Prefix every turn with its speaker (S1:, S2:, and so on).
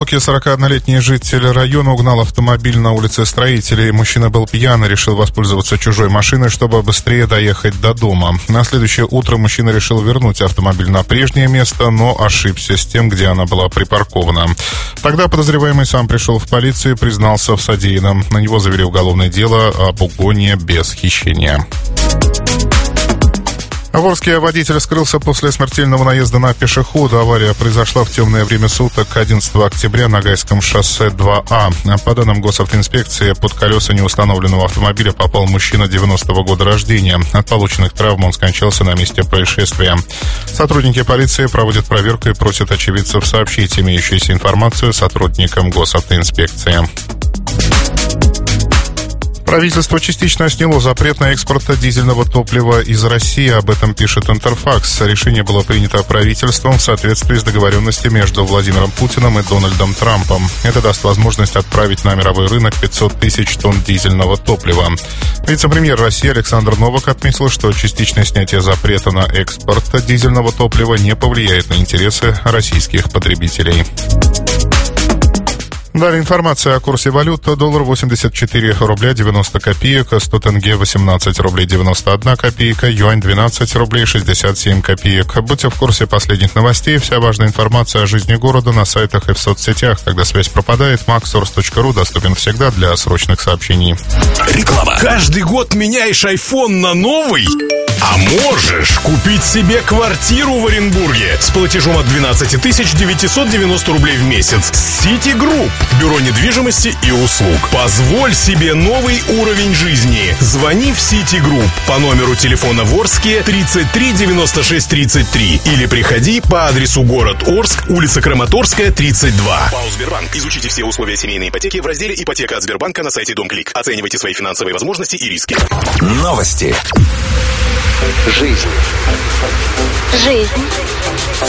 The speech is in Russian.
S1: Оренбурге 41-летний житель района угнал автомобиль на улице Строителей. Мужчина был пьян и решил воспользоваться чужой машиной, чтобы быстрее доехать до дома. На следующее утро мужчина решил вернуть автомобиль на прежнее место, но ошибся с тем, где она была припаркована. Тогда подозреваемый сам пришел в полицию и признался в содеянном. На него завели уголовное дело об угоне без хищения. Орский водитель скрылся после смертельного наезда на пешехода. Авария произошла в темное время суток 11 октября на Гайском шоссе 2А. По данным госавтоинспекции, под колеса неустановленного автомобиля попал мужчина 90-го года рождения. От полученных травм он скончался на месте происшествия. Сотрудники полиции проводят проверку и просят очевидцев сообщить имеющуюся информацию сотрудникам госавтоинспекции. Правительство частично сняло запрет на экспорт дизельного топлива из России. Об этом пишет Интерфакс. Решение было принято правительством в соответствии с договоренностью между Владимиром Путиным и Дональдом Трампом. Это даст возможность отправить на мировой рынок 500 тысяч тонн дизельного топлива. Вице-премьер России Александр Новак отметил, что частичное снятие запрета на экспорт дизельного топлива не повлияет на интересы российских потребителей. Далее информация о курсе валют. Доллар 84 рубля 90 копеек, 100 тенге 18 рублей 91 копейка, юань 12 рублей 67 копеек. Будьте в курсе последних новостей. Вся важная информация о жизни города на сайтах и в соцсетях. Когда связь пропадает, maxsource.ru доступен всегда для срочных сообщений.
S2: Реклама. Каждый год меняешь iPhone на новый? А можешь купить себе квартиру в Оренбурге с платежом от 12 990 рублей в месяц. Citigroup. Бюро недвижимости и услуг. Позволь себе новый уровень жизни. Звони в Citigroup по номеру телефона в Орске 33 96 33 или приходи по адресу город Орск, улица Краматорская, 32.
S3: ПАО «Сбербанк». Изучите все условия семейной ипотеки в разделе «Ипотека от Сбербанка» на сайте Дом.Клик. Оценивайте свои финансовые возможности и риски.
S2: Новости.
S4: Жизнь.